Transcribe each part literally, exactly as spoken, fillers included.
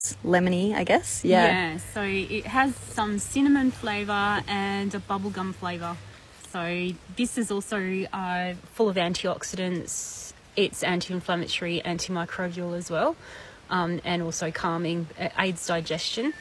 lemony, I guess. Yeah. Yeah, so it has some cinnamon flavour and a bubblegum flavour. So this is also uh, full of antioxidants. It's anti-inflammatory, antimicrobial as well, um, and also calming. It aids digestion.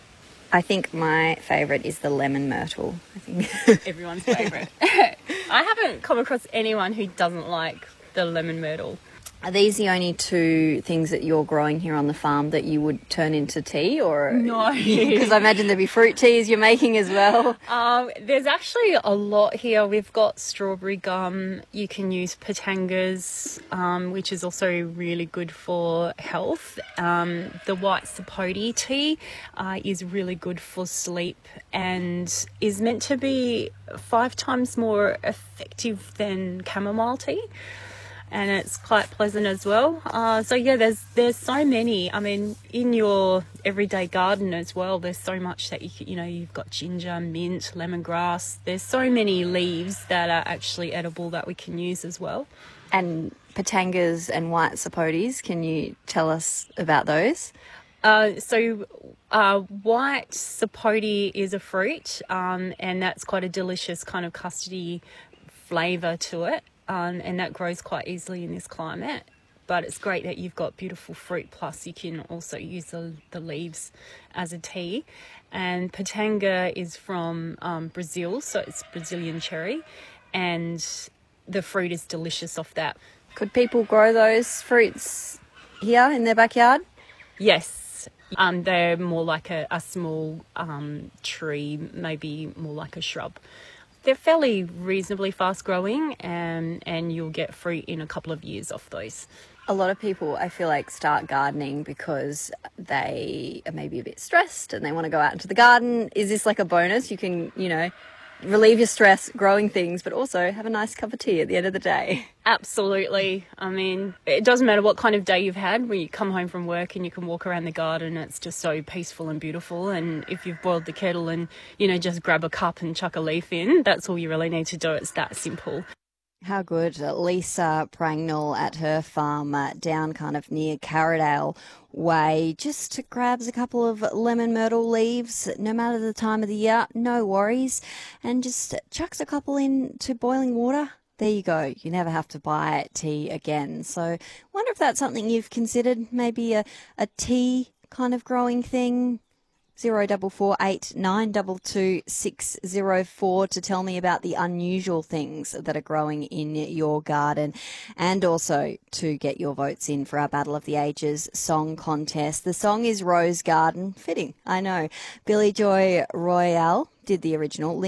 I think my favourite is the lemon myrtle. I think everyone's favourite. I haven't come across anyone who doesn't like the lemon myrtle. Are these the only two things that you're growing here on the farm that you would turn into tea, or no? Because I imagine there'd be fruit teas you're making as well. Um, there's actually a lot here. We've got strawberry gum. You can use patangas, um, which is also really good for health. Um, the white sapote tea uh, is really good for sleep and is meant to be five times more effective than chamomile tea. And it's quite pleasant as well. Uh, so yeah, there's there's so many. I mean, in your everyday garden as well, there's so much that you you know you've got ginger, mint, lemongrass. There's so many leaves that are actually edible that we can use as well. And patangas and white sapotes, can you tell us about those? Uh, so uh, white sapote is a fruit, um, and that's quite a delicious kind of custardy flavour to it. Um, and that grows quite easily in this climate. But it's great that you've got beautiful fruit, plus you can also use the, the leaves as a tea. And patanga is from um, Brazil, so it's Brazilian cherry, and the fruit is delicious off that. Could people grow those fruits here in their backyard? Yes. Um, they're more like a, a small um, tree, maybe more like a shrub. They're fairly reasonably fast growing, and, and you'll get fruit in a couple of years off those. A lot of people, I feel like, start gardening because they are maybe a bit stressed and they want to go out into the garden. Is this like a bonus? You can, you know, relieve your stress growing things, but also have a nice cup of tea at the end of the day. Absolutely. I mean, it doesn't matter what kind of day you've had. When you come home from work and you can walk around the garden, it's just so peaceful and beautiful. And if you've boiled the kettle and, you know, just grab a cup and chuck a leaf in, that's all you really need to do. It's that simple. How good. Lisa Prangnell at her farm uh, down kind of near Carradale Way just grabs a couple of lemon myrtle leaves, no matter the time of the year, no worries, and just chucks a couple into boiling water. There you go. You never have to buy tea again. So wonder if that's something you've considered, maybe a, a tea kind of growing thing. Zero double four eight nine double two six zero four to tell me about the unusual things that are growing in your garden, and also to get your votes in for our Battle of the Ages song contest. The song is Rose Garden. Fitting, I know. Billy Joy Royale did the original.